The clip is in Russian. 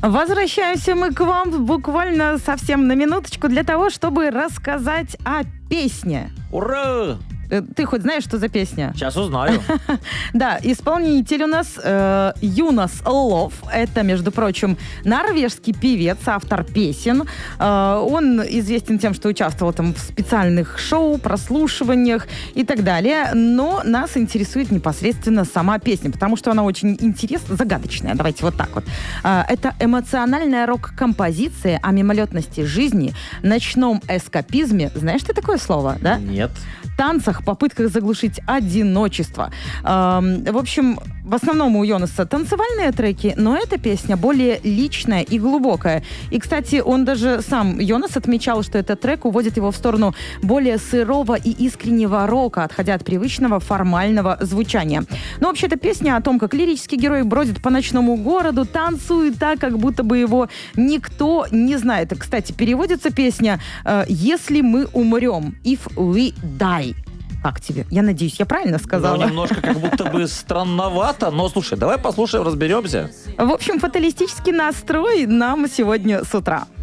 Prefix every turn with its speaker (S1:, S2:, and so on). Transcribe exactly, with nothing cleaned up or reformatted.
S1: Возвращаемся мы к вам буквально совсем на минуточку для того, чтобы рассказать о песне.
S2: Ура!
S1: Ты хоть знаешь, что за песня?
S2: Сейчас узнаю.
S1: Да, исполнитель у нас э, Юнас Лов. Это, между прочим, норвежский певец, автор песен. Э, он известен тем, что участвовал там в специальных шоу, прослушиваниях и так далее. Но нас интересует непосредственно сама песня, потому что она очень интересная, загадочная. Давайте вот так вот. Э, это эмоциональная рок-композиция о мимолетности жизни, ночном эскапизме. Знаешь ты такое слово, да?
S2: Нет.
S1: Танцах, попытках заглушить одиночество. Эм, в общем, в основном у Йонаса танцевальные треки, но эта песня более личная и глубокая. И, кстати, он даже сам, Йонас, отмечал, что этот трек уводит его в сторону более сырого и искреннего рока, отходя от привычного формального звучания. Но вообще-то песня о том, как лирический герой бродит по ночному городу, танцует так, как будто бы его никто не знает. Кстати, переводится песня э, «Если мы умрем», «If we die». Как тебе? Я надеюсь, я правильно сказала?
S2: Ну, немножко как будто бы странновато, но, слушай, давай послушаем, разберемся.
S1: В общем, фаталистический настрой нам сегодня с утра.